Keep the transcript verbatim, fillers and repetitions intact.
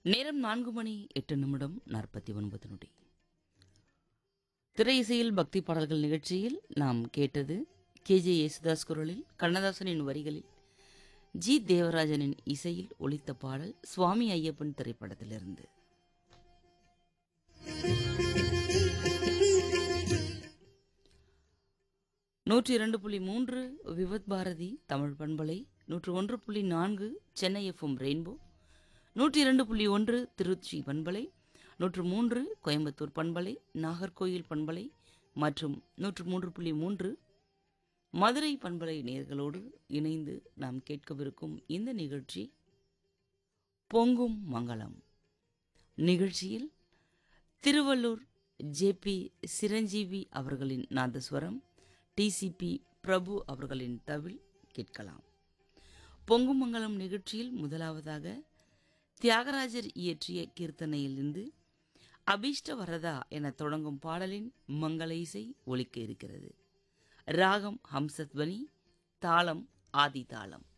நேரம் நான்கு மணி எட்டு நிமிடம் நாற்பத்தி ஒன்பது நொடி. திரை இசையில் பக்தி பாடல்கள் நிகழ்ச்சியில் நாம் கேட்டது கே ஜே யேசுதாஸ் குரலில் கண்ணதாசனின் வரிகளில் ஜி தேவராஜனின் இசையில் ஒலித்த பாடல் சுவாமி ஐயப்பன் திரைப்படத்திலிருந்து. நூற்றி இரண்டு புள்ளி மூன்று விவத் பாரதி தமிழ் பண்பலை, நூற்று ஒன்று புள்ளி நான்கு சென்னை எஃப்எம் ரெயின்போ, நூற்றி இரண்டு புள்ளி ஒன்று திருச்சி பண்பலை, நூற்று மூன்று கோயம்புத்தூர் பண்பலை, நாகர்கோயில் பண்பலை மற்றும் நூற்று மூன்று புள்ளி மூன்று மதுரை பண்பலை நேயர்களோடு இணைந்து நாம் கேட்கவிருக்கும் இந்த நிகழ்ச்சி பொங்கும் மங்களம். நிகழ்ச்சியில் திருவள்ளூர் ஜே பி சிரஞ்சீவி அவர்களின் நாதஸ்வரம், டி சி பி பிரபு அவர்களின் தவில் கேட்கலாம். பொங்கும் மங்களம் நிகழ்ச்சியில் முதலாவதாக தியாகராஜர் இயற்றிய கீர்த்தனையிலிருந்து அபீஷ்ட வரதா என தொடங்கும் பாடலின் மங்கள இசை ஒலிக்க இருக்கிறது. ராகம் ஹம்சத்வனி, தாளம் ஆதி தாளம்.